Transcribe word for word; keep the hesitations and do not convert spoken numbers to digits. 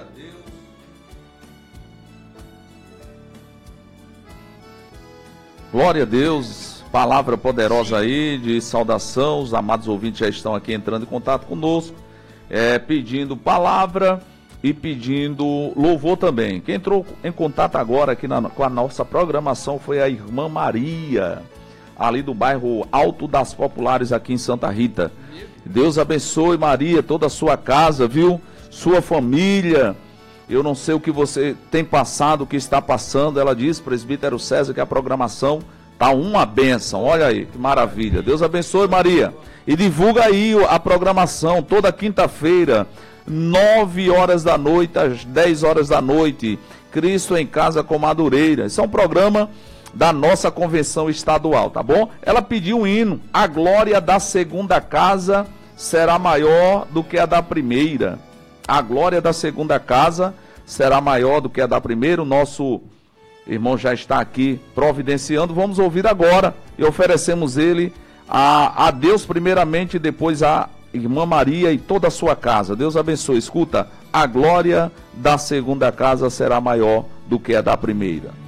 Glória a Deus, palavra poderosa aí de saudação. Os amados ouvintes já estão aqui entrando em contato conosco, é, pedindo palavra e pedindo louvor também. Quem entrou em contato agora aqui na, com a nossa programação foi a irmã Maria, ali do bairro Alto das Populares, aqui em Santa Rita. Deus abençoe, Maria, toda a sua casa, viu? Sua família. Eu não sei o que você tem passado, o que está passando. Ela diz, presbítero César, que a programação está uma bênção. Olha aí, que maravilha. Deus abençoe, Maria. E divulga aí a programação, toda quinta-feira, nove horas da noite às dez horas da noite. Cristo em Casa com Madureira. Esse é um programa da nossa convenção estadual, tá bom? Ela pediu um hino. A glória da segunda casa será maior do que a da primeira. A glória da segunda casa será maior do que a da primeira. O nosso irmão já está aqui providenciando. Vamos ouvir agora e oferecemos ele a, a Deus primeiramente e depois a irmã Maria e toda a sua casa. Deus abençoe. Escuta, a glória da segunda casa será maior do que a da primeira.